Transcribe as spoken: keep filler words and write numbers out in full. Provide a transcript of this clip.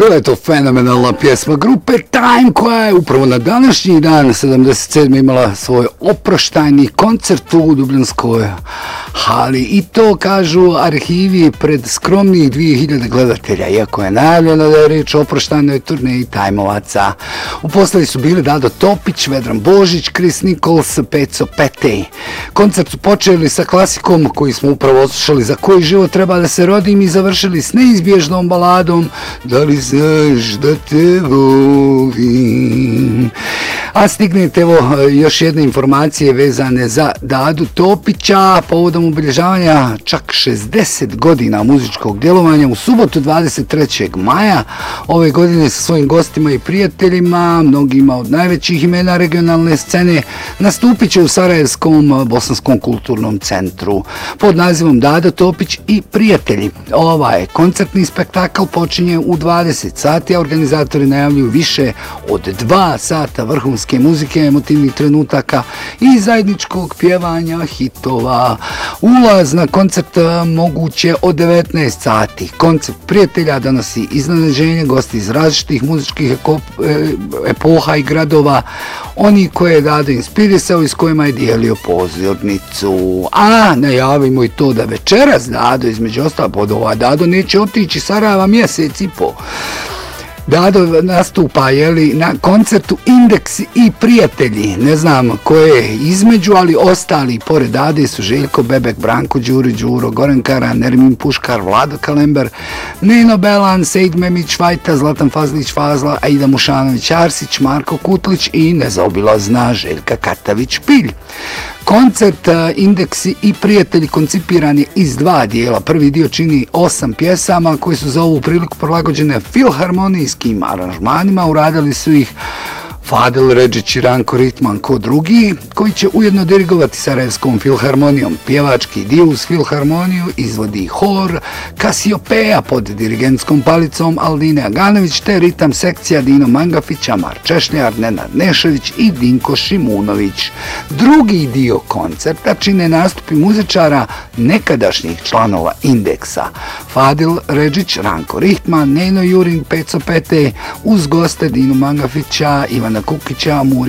Bila je to fenomenalna pjesma grupe Time koja je upravo na današnji dan sedamdeset sedme imala svoj oproštajni koncert u Dubljanskoj hali i to kažu arhivi pred skromnih dvije hiljade gledatelja, iako je najavljeno da je riječ o oproštajnoj turneji Tajmovaca. U postavi su bili Dado Topić, Vedran Božić, Chris Nichols, Peco Petej. Koncert su počeli sa klasikom koji smo upravo oslušali Za koji život treba da se rodim i završili s neizbježnom baladom Da li znaš da te volim. A stignete evo još jedne informacije vezane za Dadu Topića povodom obilježavanja čak šezdeset godina muzičkog djelovanja u subotu dvadeset trećeg maja ove godine sa svojim gostima i prijateljima, mnogima od najvećih imena regionalne scene, nastupit će u Sarajevskom bosanskom kulturnom centru pod nazivom Dado Topić i prijatelji. Ovaj koncertni spektakl počinje u dvadeset sati, a organizatori najavljuju više od dva sata vrhunske muzike, emotivnih trenutaka i zajedničkog pjevanja hitova. Ulaz na koncert moguće od devetnaest sati. Koncept prijatelja donosi iznenađenje, gosti iz različitih muzičkih epoha i gradova, oni koje je Dado inspirisao i s kojima je dijelio pozornicu. A najavimo i to da večeras Dado, između ostalo pod ova Dado neće otići Sarajeva mjesec i po. Dado nastupa jeli, na koncertu Indeks i prijatelji. Ne znam koje je između, ali ostali pored Dade su Željko Bebek, Branko Đuri Đuro, Goran Karan, Nermin Puškar, Vlado Kalember, Neno Belan, Sejid Memić Vajta, Zlatan Fazlić Fazla, Aida Mušanović Arsić, Marko Kutlić i nezaobilazna Željka Katavić Pilj. Koncert Indeksi i prijatelji koncipiran je iz dva dijela. Prvi dio čini osam pjesama koje su za ovu priliku prilagođene filharmonijskim aranžmanima. Uradili su ih Fadil Redžić i Ranko Ritman ko drugi, koji će ujedno dirigovati Sarajevskom filharmonijom. Pjevački dio uz filharmoniju izvodi hor Kasiopeja pod dirigentskom palicom Aldine Aganović, te ritam sekcija Dino Mangafić, Amar Češljar, Nenad Nešović i Dinko Šimunović. Drugi dio koncerta čine nastupi muzičara nekadašnjih članova Indeksa. Fadil Redžić, Ranko Ritman, Neno Jurin, Peco Petej, uz goste Dino Mangafića, Ivana Kukića, Muri